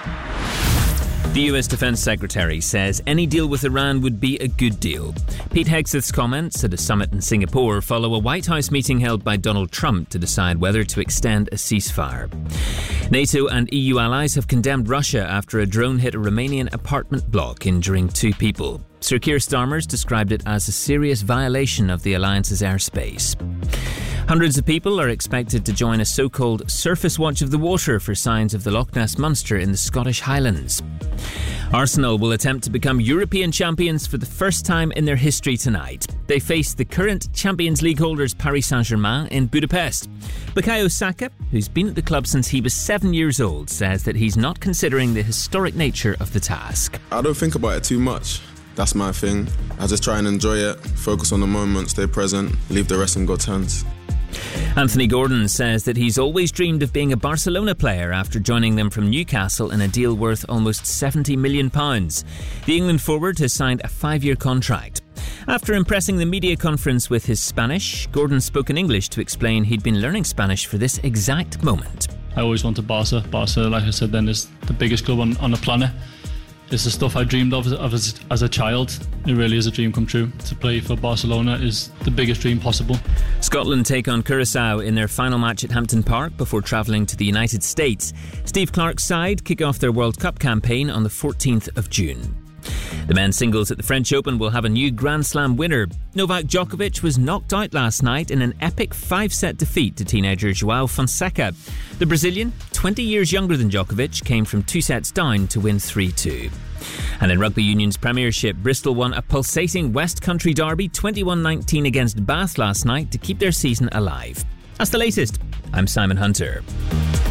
The US Defense Secretary says any deal with Iran would be a good deal. Pete Hegseth's comments at a summit in Singapore follow a White House meeting held by Donald Trump to decide whether to extend a ceasefire. NATO and EU allies have condemned Russia after a drone hit a Romanian apartment block, injuring 2 people. Sir Keir Starmer's described it as a serious violation of the alliance's airspace. Hundreds of people are expected to join a so-called surface watch of the water for signs of the Loch Ness Monster in the Scottish Highlands. Arsenal will attempt to become European champions for the first time in their history tonight. They face the current Champions League holders Paris Saint-Germain in Budapest. Bukayo Saka, who's been at the club since he was 7 years old, says that he's not considering the historic nature of the task. I don't think about it too much. That's my thing. I just try and enjoy it, focus on the moment, stay present, leave the rest in God's hands. Anthony Gordon says that he's always dreamed of being a Barcelona player after joining them from Newcastle in a deal worth almost £70 million. The England forward has signed a 5-year contract. After impressing the media conference with his Spanish, Gordon spoke in English to explain he'd been learning Spanish for this exact moment. I always wanted Barca. Barca, like I said then, is the biggest club on the planet. It's the stuff I dreamed of as a child. It really is a dream come true. To play for Barcelona is the biggest dream possible. Scotland take on Curaçao in their final match at Hampton Park before travelling to the United States. Steve Clarke's side kick off their World Cup campaign on the 14th of June. The men's singles at the French Open will have a new Grand Slam winner. Novak Djokovic was knocked out last night in an epic 5-set defeat to teenager João Fonseca. The Brazilian, 20 years younger than Djokovic, came from 2 sets down to win 3-2. And in Rugby Union's Premiership, Bristol won a pulsating West Country derby 21-19 against Bath last night to keep their season alive. That's the latest. I'm Simon Hunter.